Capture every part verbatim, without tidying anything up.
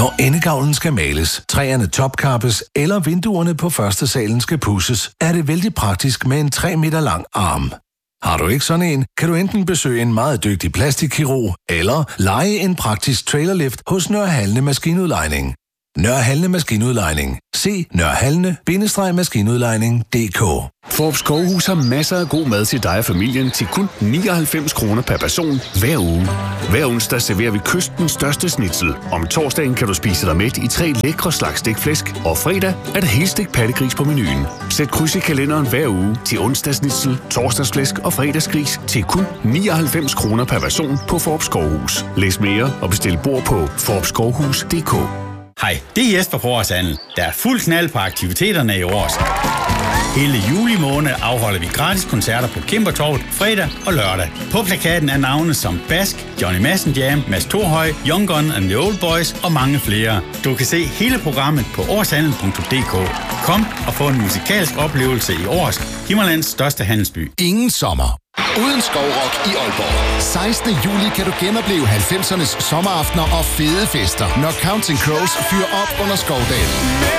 Når endegavlen skal males, træerne topkappes eller vinduerne på første salen skal pudses, er det vældig praktisk med en tre meter lang arm. Har du ikke sådan en, kan du enten besøge en meget dygtig plastikkirurg eller leje en praktisk trailerlift hos Nørre Halne Maskinudlejning. Nørre Halne Maskinudlejning. Se nørrehalne bindestreg maskinudlejning punktum d k. Fårup Skovhus har masser af god mad til dig og familien til kun nioghalvfems kroner per person hver uge. Hver onsdag serverer vi kystens største schnitzel. Om torsdagen kan du spise dig mæt i tre lækre slags stikflæsk, og fredag er der helstegt pattegris på menuen. Sæt kryds i kalenderen hver uge til onsdagsschnitzel, torsdagsflæsk og fredagsgris til kun nioghalvfems kroner per person på Fårup Skovhus. Læs mere og bestil bord på fårup skovhus punktum d k. Hej, det er Jesper fra Årshandel. Der er fuld knald på aktiviteterne i Års. Hele juli måned afholder vi gratis koncerter på Kimbertorvet fredag og lørdag. På plakaten er navne som Bask, Johnny Madsen Jam, Mads Thorhøj, Young Gun and the Old Boys og mange flere. Du kan se hele programmet på årshandel punktum d k. Kom og få en musikalsk oplevelse i Års, Himmerlands største handelsby. Ingen sommer uden Skovrock i Aalborg. sekstende juli kan du genopleve halvfemsernes sommeraftener og fede fester, når Counting Crows fyrer op under Skovdalen.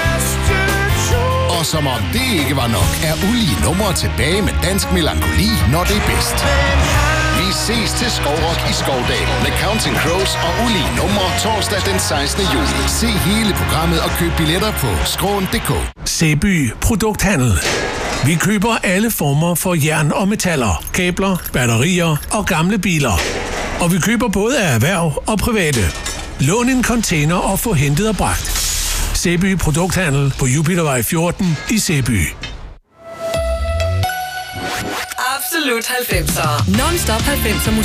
Og som om det ikke var nok, er ulige numre tilbage med dansk melankoli, når det er bedst. Vi ses til Skovrock i Skovdalen med Counting Crows og ulige numre torsdag den sekstende juli. Se hele programmet og køb billetter på skråen punktum d k. Sæby Produkthandel. Vi køber alle former for jern og metaller, kabler, batterier og gamle biler. Og vi køber både af erhverv og private. Lån en container og få hentet og bragt. Sæby Produkthandel på Jupitervej fjorten i Sæby. Absolut halvfemser. Non-stop halvfemser